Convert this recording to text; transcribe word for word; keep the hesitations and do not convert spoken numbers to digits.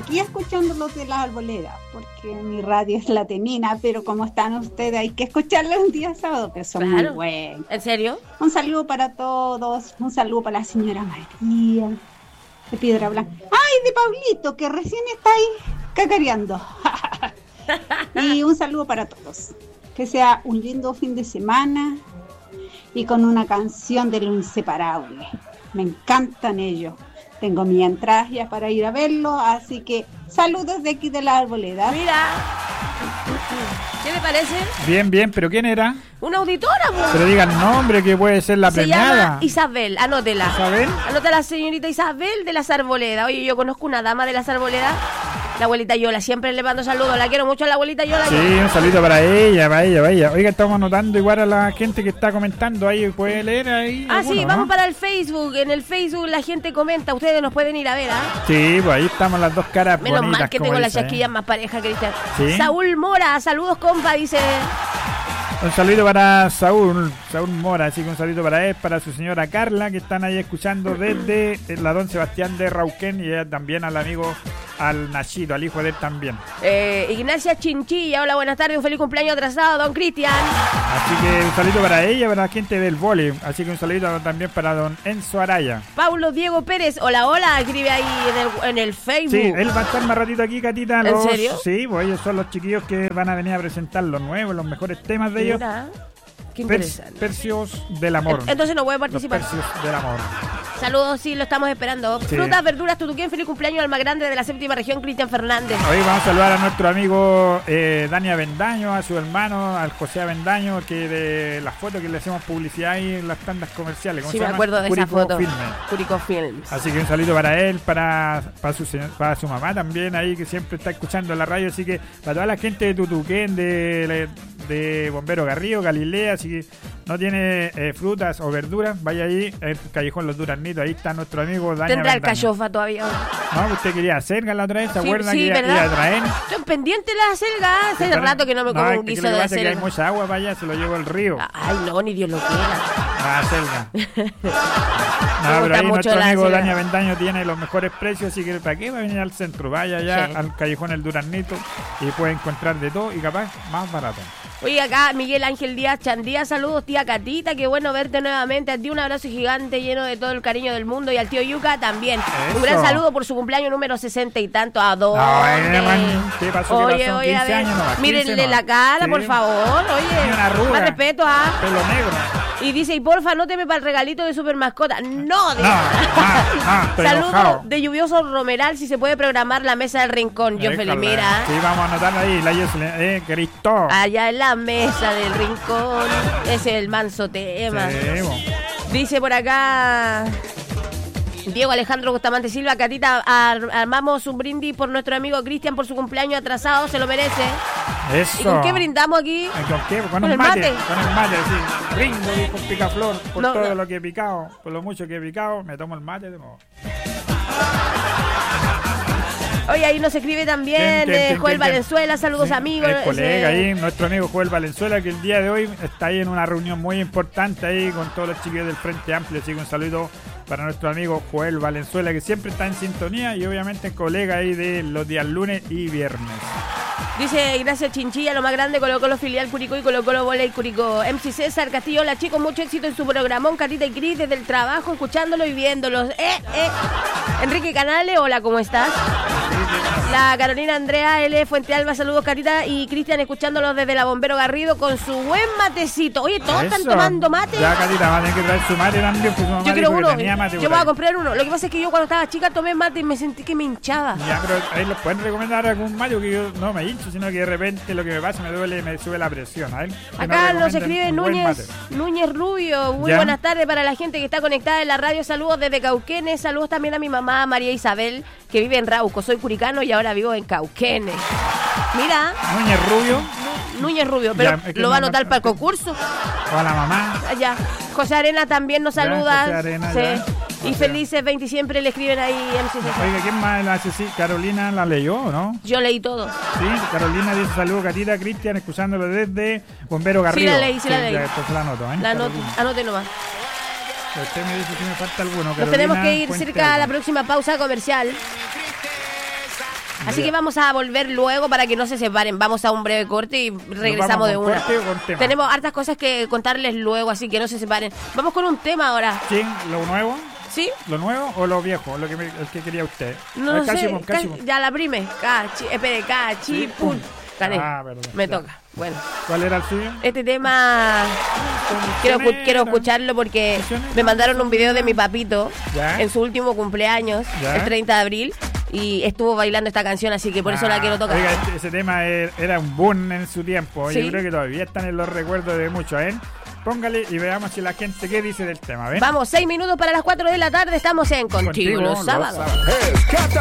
aquí escuchando los de las arboledas, porque mi radio es la Tenina, pero como están ustedes, hay que escucharlos un día sábado, que son claro. muy buenos. ¿En serio? Un saludo para todos, un saludo para la señora María de Piedra Blanca. ¡Ay, de Pablito, que recién está ahí cacareando! Y un saludo para todos. Que sea un lindo fin de semana y con una canción de Lo Inseparable. Me encantan ellos. Tengo mis entradas ya para ir a verlo, así que saludos de aquí de la Arboleda. Mira, ¿qué le parece? Bien, bien, pero ¿quién era? Una auditora, pues. Pero diga el nombre, que puede ser la Se premiada. llama Isabel, anótela. ¿Isabel? Anótela, la señorita Isabel de las Arboledas. Oye, yo conozco una dama de las Arboledas, la abuelita Yola. Siempre le mando saludos. La quiero mucho a la abuelita Yola. Sí, un saludo para ella, para ella, para ella. Oiga, estamos anotando igual a la gente que está comentando ahí. ¿Puede leer ahí? Ah, alguno, sí, vamos ¿no? para el Facebook. En el Facebook la gente comenta. Ustedes nos pueden ir a ver, ¿ah? Sí, pues ahí estamos las dos caras Menos bonitas, mal que como tengo las dice, ¿eh? chasquillas más parejas, Cristian. ¿Sí? Saúl Mora, saludos, compa, dice. Un saludo para Saúl, Saúl Mora, así que un saludo para él, para su señora Carla, que están ahí escuchando desde la Don Sebastián de Rauquén, y ella también al amigo, al Nachito, al hijo de él también. Eh, Ignacia Chinchilla, hola, buenas tardes, un feliz cumpleaños atrasado, don Cristian. Así que un saludo para ella, para la gente del vóley, así que un saludo también para don Enzo Araya. Paulo Diego Pérez, hola, hola, escribe ahí en el, en el Facebook. Sí, él va a estar más ratito aquí, Catita. ¿En los, serio? Sí, pues ellos son los chiquillos que van a venir a presentar los nuevos, los mejores temas de ellos. Mira, qué Per- interesante. Percios del amor. Entonces no voy a Los participar. Percios del amor. Saludos, sí, lo estamos esperando. Sí. Frutas, verduras, tutuquén, feliz cumpleaños al más grande de la séptima región, Cristian Fernández. Hoy vamos a saludar a nuestro amigo eh, Dani Avendaño, a su hermano, al José Avendaño, que de las fotos que le hacemos publicidad ahí en las tandas comerciales. ¿Cómo Sí, se me llama? acuerdo de esa Curicó foto. Filme. Curicó Films. Así que un saludo para él, para, para, su, señor- para su mamá también, ahí que siempre está escuchando la radio. Así que para toda la gente de Tutuquén, de, de Bombero Garrido, Galilea, así que no tiene eh, frutas o verduras, vaya ahí, el Callejón Los Duraznitos, ahí está nuestro amigo Dani Tendrá el Avendaño. cachofa todavía. No, usted quería acerca la otra vez, ¿se Sí, acuerdan sí, que iba, ¿verdad? iba a traer? Estoy pendiente de la acelga. Hace Pero- rato que no me como es un que guiso lo que de pasa es que hay acelga. mucha agua para allá, se lo llevo al río. Ay, no, ni Dios lo quiera. Ah, selga. Me No, pero gusta ahí mucho nuestro la amigo selga. Dani Avendaño tiene los mejores precios, así que ¿para qué va a venir al centro? Vaya allá Sí. al Callejón El Duraznito y puede encontrar de todo y capaz más barato. Oye, acá Miguel Ángel Díaz Chandía, saludos tía Catita, qué bueno verte nuevamente. A ti un abrazo gigante lleno de todo el cariño del mundo y al tío Yuca también. Eso. Un gran saludo por su cumpleaños número sesenta y tanto. ¿A dónde? Ay, man, ¿qué pasó? ¿Qué Oye, pasó? oye, a quince ver, años nomás, mírenle quince la nomás. cara, Sí. por favor, Ni una oye. arruga. Más respeto, ¿ah? Pelo negro. Y dice, y porfa, no teme para el regalito de super mascota. No, No, no, no, estoy Saludos enojado. de lluvioso Romeral, si se puede programar la mesa del rincón. Yo feliz, Déjala. mira. Sí, vamos a anotarla ahí. La Jocelyn, eh, Cristo. Allá en la mesa del rincón. Ese es el manso tema. Sí, bo. Dice por acá Diego Alejandro Bustamante Silva, Catita, ar- armamos un brindis por nuestro amigo Cristian por su cumpleaños atrasado, se lo merece. Eso. ¿Y con qué brindamos aquí? Eh, ¿Con qué? Con, ¿Con el el mate. mate? Con el mate, sí. Brindo, dijo un picaflor, por No, todo no. lo que he picado, por lo mucho que he picado, me tomo el mate de nuevo. Oye, ahí nos escribe también ¿Quién, quién, eh, quién, Joel quién, quién? Valenzuela, saludos Sí, amigos. el colega ese- ahí, nuestro amigo Joel Valenzuela, que el día de hoy está ahí en una reunión muy importante ahí con todos los chiquillos del Frente Amplio, así que un saludo para nuestro amigo Joel Valenzuela, que siempre está en sintonía y obviamente colega ahí de los días lunes y viernes. Dice Ignacia Chinchilla, lo más grande, Colo Colo filial Curicó y Colo Colo Voley Curicó. M C César Castillo, hola chicos, mucho éxito en su programón, Catita y Cris, desde el trabajo, escuchándolo y viéndolos. Eh, eh. Enrique Canales, hola, ¿cómo estás? La Carolina Andrea L. Fuente Alba, saludos Catita y Cristian, escuchándolos desde la Bombero Garrido con su buen matecito. Oye, ¿todos están Eso. tomando mate? Ya, Catita, va a tener que traer su mate también, pues su mamá Yo quiero dijo que uno, tenía mate yo por voy a ahí. comprar uno. Lo que pasa es que yo cuando estaba chica tomé mate y me sentí que me hinchaba. Ya, pero ahí los pueden recomendar algún mate, que yo no me hincho, sino que de repente lo que me pasa me duele y me sube la presión. A ver, que Acá nos recomienden escribe un buen Núñez, mate. Núñez Rubio. Muy ¿Ya? buenas tardes para la gente que está conectada en la radio. Saludos desde Cauquenes. Saludos también a mi mamá María Isabel, que vive en Rauco. Soy curicano y ahora vivo en Cauquenes. Mira, Núñez Rubio, Núñez Rubio, pero Ya, es que lo va a no- anotar para el concurso. o a la mamá. Allá. José Arena también nos Ya, saluda. José Arena, Sí. ya. Y O sea. felices veinte siempre le escriben ahí M C C. Oiga, ¿quién más la hace así? Carolina la leyó, ¿no? Yo leí todo. Sí, Carolina dice saludos, Catita, Cristian, escuchándolo desde Bombero Garrido. Sí, la leí, sí, la leí. Ya, entonces la anoto, ¿eh? La anote, Carolina. anote nomás. Usted me dice si me falta alguno. Nos Carolina tenemos que ir Fuente cerca a la Alba. próxima pausa comercial. Así Bien. que vamos a volver luego para que no se separen. Vamos a un breve corte y regresamos de con una. corte o con tema? Tenemos hartas cosas que contarles luego, así que no se separen. Vamos con un tema ahora. ¿Quién? ¿Lo nuevo? ¿Sí? ¿Lo nuevo o lo viejo? Lo que, me- el que quería usted. No A ver, lo sé. Cachimón, ca- Cachimón. Ya la prime. Cachi, espere, cachipún. Gané. Ah, perdón. Me Ya. toca. Bueno. ¿Cuál era el suyo? Este tema quiero, escu- quiero escucharlo porque me mandaron un video de mi papito ¿Ya? en su último cumpleaños, ¿Ya? el treinta de abril, y estuvo bailando esta canción, así que por eso la Ah, quiero tocar. Oiga, este- ese tema er- era un boom en su tiempo. Sí. Yo creo que todavía están en los recuerdos de muchos, ¿eh? Póngale y veamos si la gente qué dice del tema, ¿ven? Vamos, seis minutos para las cuatro de la tarde, estamos en Contigo, los sábados. Es Cata